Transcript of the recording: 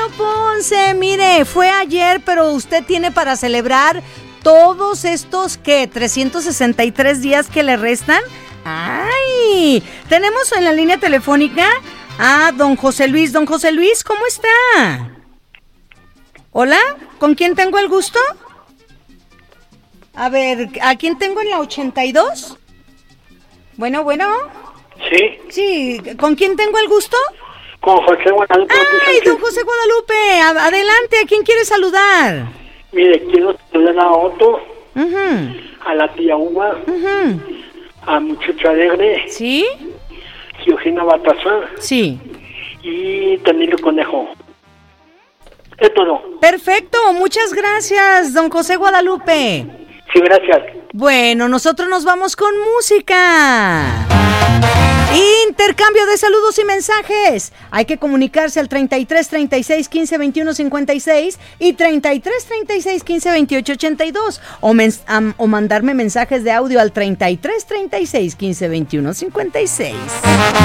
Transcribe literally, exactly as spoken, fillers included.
Ponce, mire, fue ayer, pero usted tiene para celebrar todos estos, ¿qué? trescientos sesenta y tres días que le restan. ¡Ay! Tenemos en la línea telefónica a don José Luis. Don José Luis, ¿cómo está? Hola, ¿con quién tengo el gusto? A ver, ¿a quién tengo en la ochenta y dos? Bueno, bueno. Sí. Sí, ¿con quién tengo el gusto? Con José Guadalupe. ¡Ay, don José Guadalupe! A- adelante, ¿a quién quiere saludar? Mire, quiero saludar a Otto, Uh-huh. a la tía Uva, Uh-huh. a Muchacho Alegre, ¿Sí? Georgina Batazán Sí. y Danilo Conejo. Es todo. Perfecto, muchas gracias, don José Guadalupe. Sí, gracias. Bueno, nosotros nos vamos con música. Intercambio de saludos y mensajes. Hay que comunicarse al treinta y tres, treinta y seis, quince, veintiuno, cincuenta y seis y treinta y tres, treinta y seis, quince, veintiocho, ochenta y dos o, mens- am- o mandarme mensajes de audio al treinta y tres, treinta y seis, quince, veintiuno, cincuenta y seis.